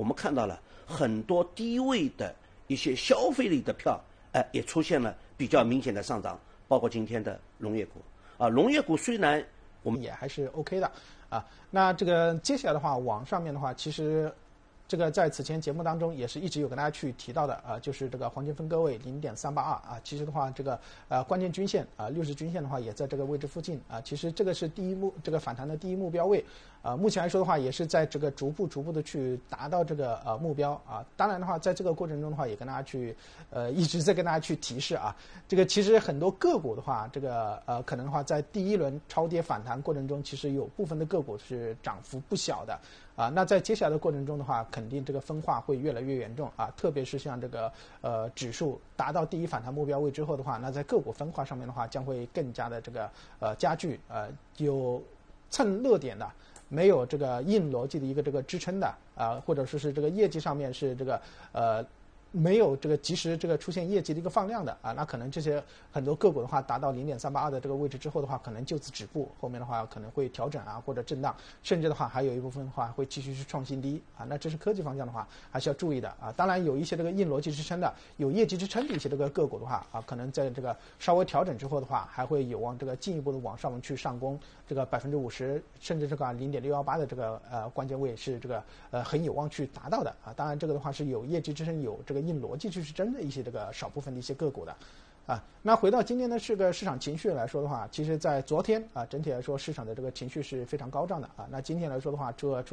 我们看到了很多低位的一些消费类的票，也出现了比较明显的上涨，包括今天的农业股啊，农业股虽然我们也还是 OK 的啊。那这个接下来的话，往上面的话，其实这个在此前节目当中也是一直有跟大家去提到的啊，就是这个黄金分割位0.382啊，其实的话这个关键均线啊60均线的话也在这个位置附近啊，其实这个是这个反弹的第一目标位啊，目前来说的话也是在这个逐步的去达到这个目标啊，当然的话在这个过程中的话也跟大家去一直在跟大家去提示啊，这个其实很多个股的话，这个可能的话在第一轮超跌反弹过程中，其实有部分的个股是涨幅不小的。啊，那在接下来的过程中的话，肯定这个分化会越来越严重啊，特别是像这个指数达到第一反弹目标位之后的话，那在个股分化上面的话，将会更加的这个加剧，有蹭热点的，没有这个硬逻辑的一个这个支撑的或者说是这个业绩上面是这个没有这个及时这个出现业绩的一个放量的啊，那可能这些很多个股的话达到0.382的这个位置之后的话，可能就此止步，后面的话可能会调整啊或者震荡，甚至的话还有一部分的话会继续去创新低啊，那这是科技方向的话还是要注意的啊。当然有一些这个硬逻辑支撑的、有业绩支撑的一些这个个股的话啊，可能在这个稍微调整之后的话，还会有望这个进一步的往上去上攻这个50%，甚至这个0.618的这个关键位是这个很有望去达到的啊。当然这个的话是有业绩支撑、有这个硬逻辑去争的一些这个少部分的一些个股的啊。那回到今天的这个市场情绪来说的话，其实在昨天啊整体来说市场的这个情绪是非常高涨的啊。那今天来说的话，